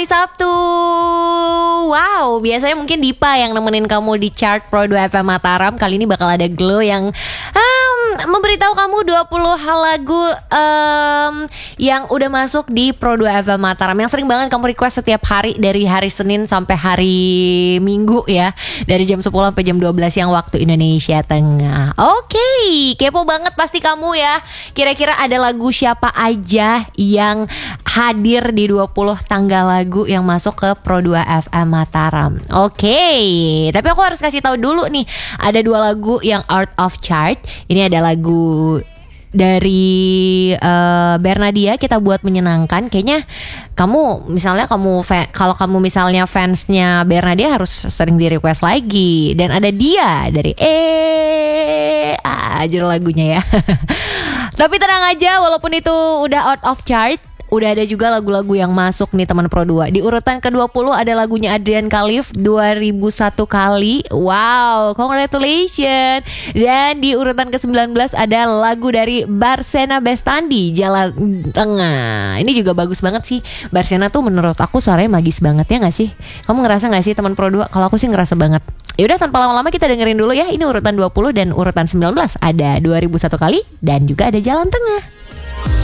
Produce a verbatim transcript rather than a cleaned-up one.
hari Sabtu. Wow, biasanya mungkin Dipa yang nemenin kamu di chart Pro dua F M Mataram. Kali ini bakal ada Glow yang um, memberitahu kamu dua puluh hal lagu um, yang udah masuk di Pro dua F M Mataram, yang sering banget kamu request setiap hari, dari hari Senin sampai hari Minggu ya, dari jam sepuluh sampai jam dua belas yang waktu Indonesia Tengah. Oke, okay, kepo banget pasti kamu ya. Kira-kira ada lagu siapa aja yang hadir di dua puluh tanggal lagu yang masuk ke Pro dua F M Mataram. Oke, okay, tapi aku harus kasih tahu dulu nih, ada dua lagu yang out of chart. Ini ada lagu dari uh, Bernadia, Kita Buat Menyenangkan. Kayaknya kamu misalnya kamu fa- kalau kamu misalnya fansnya Bernadia harus sering di request lagi. Dan ada Dia dari eh ah, judul lagunya ya. Tapi tenang aja, walaupun itu udah out of chart, udah ada juga lagu-lagu yang masuk nih teman Pro dua. Di urutan ke dua puluh ada lagunya Adrian Khalif, dua ribu satu kali. Wow, congratulations. Dan di urutan ke sembilan belas ada lagu dari Barsena Bestandi, Jalan Tengah. Ini juga bagus banget sih. Barsena tuh menurut aku suaranya magis banget, ya gak sih? Kamu ngerasa gak sih teman Pro dua? Kalau aku sih ngerasa banget. Yaudah, tanpa lama-lama kita dengerin dulu ya. Ini urutan dua puluh dan urutan sembilan belas ada dua ribu satu kali dan juga ada Jalan Tengah.